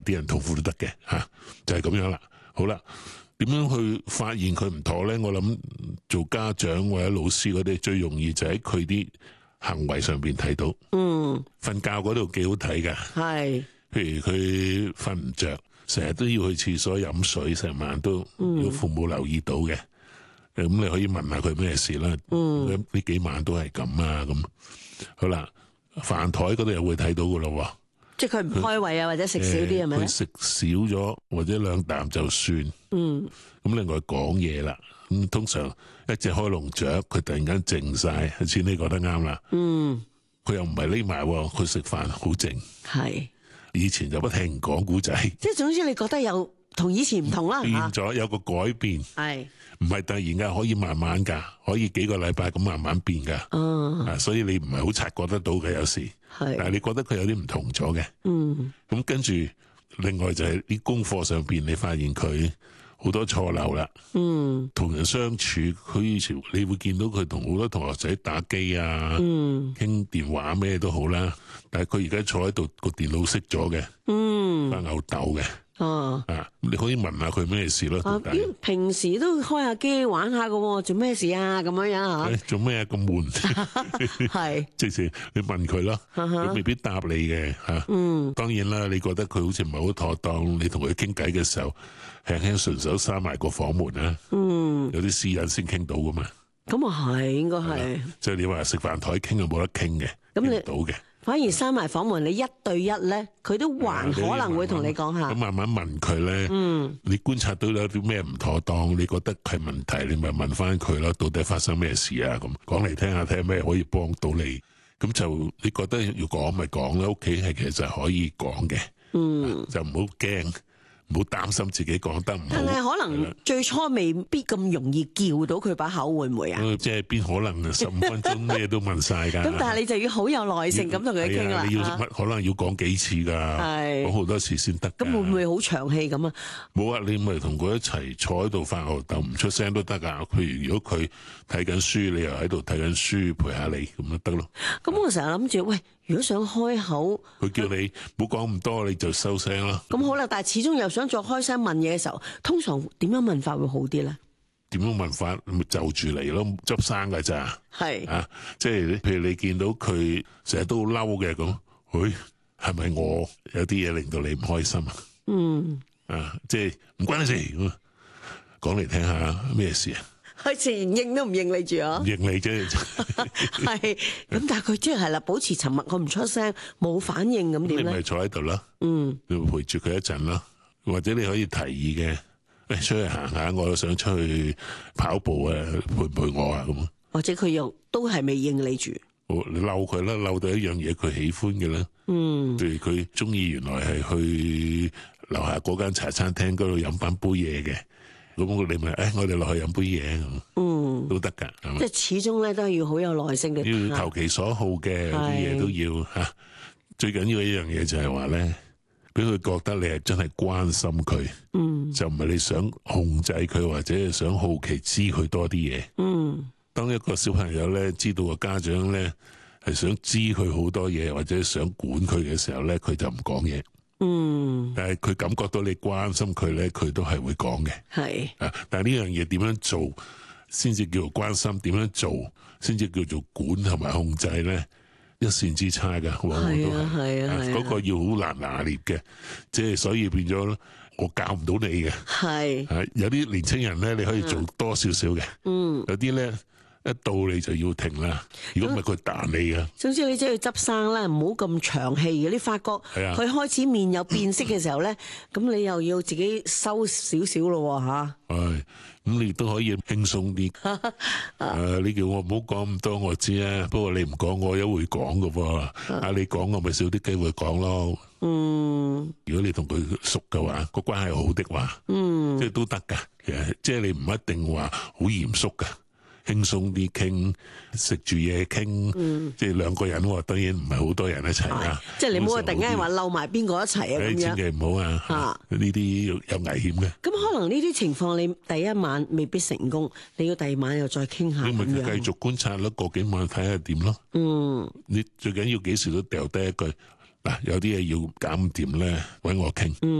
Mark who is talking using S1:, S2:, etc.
S1: 啲人痛苦都得嘅嚇，就係咁樣啦。好啦，點樣去發現佢唔妥咧？我諗做家長或者老師嗰啲最容易就喺佢啲行為上邊睇到。瞓覺嗰度幾好睇㗎，
S2: 係，
S1: 譬如佢瞓唔着，成日都要去廁所飲水，成晚都要父母留意到嘅。咁你可以問下佢咩事啦。呢幾晚都係咁啊，咁好啦。飯台嗰度又會睇到噶咯，
S2: 即係佢唔開胃啊，或者食少啲係咪咧？
S1: 佢食少咗或者2啖就算。咁另外講嘢啦，咁通常一隻開籠雀，佢突然間靜晒，似你講得啱啦。佢又唔係匿埋，佢食飯好靜。
S2: 係，
S1: 以前就不停講古仔，
S2: 即係總之你覺得有同以前唔同啦，
S1: 變咗有個改變，
S2: 係
S1: 唔係突然間可以慢慢噶，可以幾個禮拜咁慢慢變噶。所以你唔係好察覺得到嘅有時，但係你覺得佢有啲唔同咗嘅。咁跟住另外就係啲功課上邊，你發現佢好多錯漏啦。同人相處，佢以前你會見到佢同好多同學仔打機啊，傾電話咩都好啦。但係佢而家坐喺度個電腦熄咗嘅，發吽竇嘅。你可以問下佢咩事咯。
S2: 平時都開下機玩下嘅，做咩事啊？咁樣樣
S1: 做咩啊？咁悶
S2: 係，
S1: 直情你問佢咯，佢未必答你嘅吓。當然啦，你覺得佢好似唔係好妥當，你同佢傾偈嘅時候，輕輕順手閂埋個房門啦。有啲私隱先傾到噶嘛。
S2: 咁啊係，應該係。
S1: 即係你話食飯台傾就冇得傾嘅，傾唔到嘅。
S2: 反而閂埋房門，你1對1咧，佢都還可能會同你講下。
S1: 咁慢慢問佢咧，你觀察到有啲咩唔妥當，你覺得係問題，你咪問翻佢咯。到底發生咩事啊？咁講嚟聽下，睇下咩可以幫到你。咁就你覺得要講咪講啦，屋企係其實可以講嘅，就唔好驚。唔好擔心自己講得唔好，
S2: 但係可能最初未必咁容易叫到佢把口，會唔會啊？
S1: 即係邊可能15分鐘咩都問晒㗎？
S2: 咁但係你就要好有耐性咁同佢傾啦。
S1: 你要可能要講幾次㗎，講好多次先得。
S2: 咁會唔會好長氣咁啊？
S1: 冇啊，你咪同佢一齊坐喺度發吽哣，唔出聲都得㗎。譬如如果佢睇緊書，你又喺度睇緊書陪下你，咁就得咯。
S2: 咁我成日諗住，喂，如果想開口，
S1: 佢叫你唔好講咁多，你就收聲啦。
S2: 咁好啦，但係始終又想再開聲問嘢嘅時候，通常點樣問法會好啲咧？
S1: 點樣問法咪就住嚟咯，執生㗎咋？係啊，即係譬如你見到佢成日都好嬲嘅咁，喂，係咪我有啲嘢令到你唔開心啊？即係唔關你事，講嚟聽下咩事啊？佢自然應都唔應你住啊？唔應你啫，係咁，但係佢即係啦，保持沉默，佢唔出聲，冇反應咁點咧？你咪坐喺度啦，你陪住佢一陣啦，或者你可以提議嘅，出去行下，我都想出去跑步啊，陪唔陪我啊？咁或者佢又都係未應你住，你嬲佢啦，嬲到一樣嘢佢喜歡嘅啦，譬如佢中意原來係去樓下嗰間茶餐廳嗰度飲翻杯嘢嘅。咁你咪我哋落去飲杯嘢咁，都得噶。即係始終咧都係要好有耐性嘅，要投其所好嘅，啲嘢都要吓。最緊要一樣嘢就係話咧，俾佢覺得你係真係關心佢，就唔係你想控制佢或者係想好奇知佢多啲嘢。當一個小朋友咧知道個家長咧係想知佢好多嘢或者想管佢嘅時候咧，佢就唔講嘢。但係佢感覺到你關心佢咧，佢都係會講嘅。係啊，但係呢樣嘢點樣做先至叫做關心？點樣做先至叫做管同埋控制咧？一線之差噶，往往都係嗰個要好難拿捏嘅。即係所以變咗，我教唔到你嘅。係有啲年青人咧，你可以做多少少嘅。有啲咧。一到你就要停啦，如果唔係佢彈你嘅。總之你即係要執生啦，唔好咁長氣嘅。你發覺佢開始面有變色嘅時候咧，咁你又要自己收少少咯吓。係，咁你都可以輕鬆啲。你叫我唔好講咁多，我知啊。不過你唔講，我都會講㗎喎。你講我咪少啲機會講咯。如果你同佢熟嘅話，個關係好的話，即係都得噶。其實即係你唔一定話好嚴肅噶。輕鬆啲傾，食住嘢傾，即係兩個人喎，當然唔係好多人一齊啦。即係你唔好話突然間話漏埋邊個一齊啊咁樣。千祈唔好啊！呢啲有危險嘅。咁可能呢啲情況你第一晚未必成功，你要第二晚又再傾下咁樣。你咪繼續觀察咯，過幾晚睇下點咯。你最緊要幾時都掉低一句， 嗱，有啲嘢要搞唔掂咧，搵我傾。